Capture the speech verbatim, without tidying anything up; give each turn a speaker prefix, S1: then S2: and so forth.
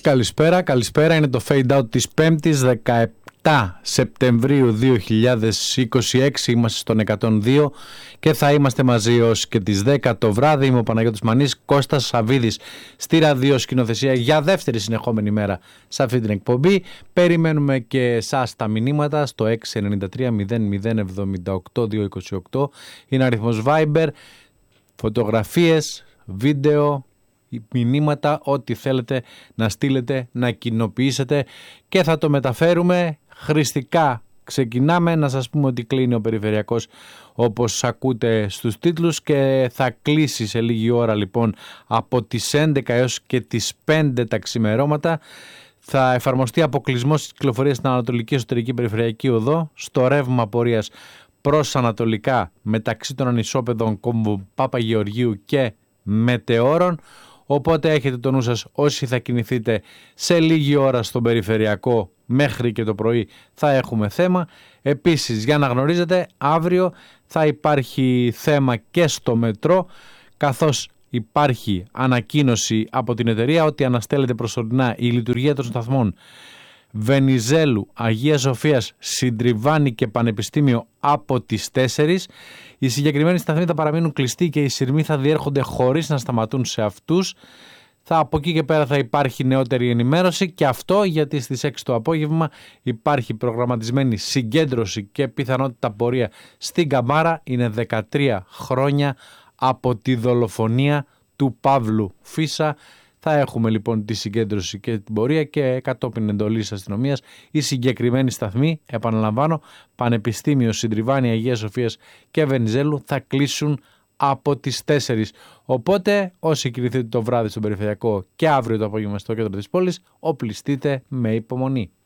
S1: Καλησπέρα, καλησπέρα. Είναι το Fade Out της πέμπτης δεκαεπτά Σεπτεμβρίου δύο χιλιάδες είκοσι έξι. Είμαστε στον εκατόν δύο και θα είμαστε μαζί ως και τις δέκα το βράδυ. Είμαι ο Παναγιώτης Μανής, Κώστας Σαβίδης στη ραδιοσκηνοθεσία για δεύτερη συνεχόμενη μέρα σε αυτή την εκπομπή. Περιμένουμε και εσάς τα μηνύματα στο έξι εννιά τρία μηδέν μηδέν εβδομήντα οκτώ διακόσια είκοσι οκτώ. Είναι αριθμός Viber, φωτογραφίες, βίντεο, μηνύματα, ό,τι θέλετε να στείλετε, να κοινοποιήσετε και θα το μεταφέρουμε χρηστικά. Ξεκινάμε να σας πούμε ότι κλείνει ο περιφερειακός όπως ακούτε στους τίτλους και θα κλείσει σε λίγη ώρα, λοιπόν, από τις έντεκα έως και τις πέντε τα ξημερώματα. Θα εφαρμοστεί αποκλεισμός της κυκλοφορίας στην Ανατολική Εσωτερική Περιφερειακή Οδό, στο ρεύμα πορείας προς ανατολικά μεταξύ των ανισόπεδων Κόμβου Παπαγεωργίου και Μετεώρων. Οπότε έχετε το νου σας όσοι θα κινηθείτε σε λίγη ώρα στον περιφερειακό, μέχρι και το πρωί θα έχουμε θέμα. Επίσης, για να γνωρίζετε, αύριο θα υπάρχει θέμα και στο μετρό, καθώς υπάρχει ανακοίνωση από την εταιρεία ότι αναστέλλεται προσωρινά η λειτουργία των σταθμών Βενιζέλου, Αγίας Σοφίας, Συντριβάνη και Πανεπιστήμιο από τις τέσσερις. Οι συγκεκριμένοι σταθμοί θα παραμείνουν κλειστοί και οι σειρμοί θα διέρχονται χωρίς να σταματούν σε αυτούς. Θα, από εκεί και πέρα θα υπάρχει νεότερη ενημέρωση, και αυτό γιατί στις έξι το απόγευμα υπάρχει προγραμματισμένη συγκέντρωση και πιθανότητα πορεία στην Καμάρα. Είναι δεκατρία χρόνια από τη δολοφονία του Παύλου Φίσα. Θα έχουμε λοιπόν τη συγκέντρωση και την πορεία και κατόπιν εντολής αστυνομίας οι συγκεκριμένοι σταθμοί, επαναλαμβάνω, Πανεπιστήμιο, Συντριβάνη, Αγίας Σοφίας και Βενιζέλου, θα κλείσουν από τις τέσσερις. Οπότε όσοι κινηθείτε το βράδυ στον περιφερειακό και αύριο το απόγευμα στο κέντρο της πόλης, οπλιστείτε με υπομονή.